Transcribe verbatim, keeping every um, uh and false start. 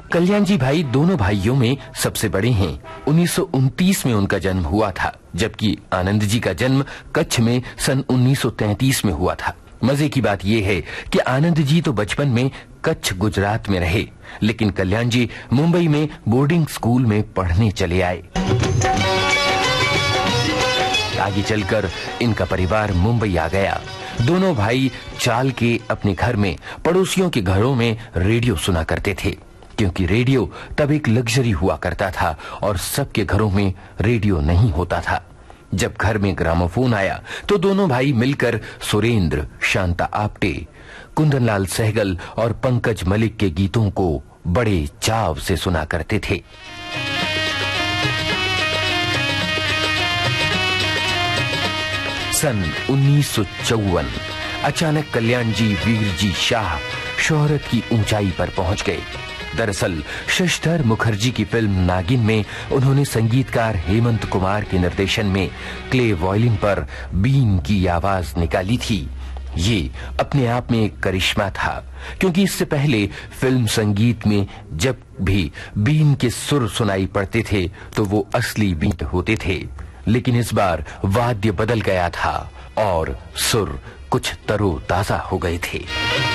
कल्याण जी भाई दोनों भाइयों में सबसे बड़े हैं। उन्नीस सौ उनतीस में उनका जन्म हुआ था, जबकि आनंद जी का जन्म कच्छ में सन उन्नीस सौ तैंतीस में हुआ था। मजे की बात यह है कि आनंद जी तो बचपन में कच्छ गुजरात में रहे, लेकिन कल्याण जी मुंबई में बोर्डिंग स्कूल में पढ़ने चले आए। आगे चलकर इनका परिवार मुंबई आ गया। दोनों भाई चाल के अपने घर में पड़ोसियों के घरों में रेडियो सुना करते थे, क्योंकि रेडियो तब एक लग्जरी हुआ करता था और सबके घरों में रेडियो नहीं होता था। जब घर में ग्रामोफोन आया तो दोनों भाई मिलकर सुरेंद्र, शांता आप्टे, कुंदनलाल सहगल और पंकज मलिक के गीतों को बड़े चाव से सुना करते थे। सन उन्नीस सौ चौवन अचानक कल्याण जी वीर जी शाह शोहरत की ऊंचाई पर पहुंच गए। दरअसल शशधर मुखर्जी की फिल्म नागिन में उन्होंने संगीतकार हेमंत कुमार के निर्देशन में क्ले वायलिन पर बीन की आवाज निकाली थी। ये अपने आप में एक करिश्मा था, क्योंकि इससे पहले फिल्म संगीत में जब भी बीन के सुर सुनाई पड़ते थे तो वो असली बीट होते थे, लेकिन इस बार वाद्य बदल गया था और सुर कुछ तरोताजा हो गए थे।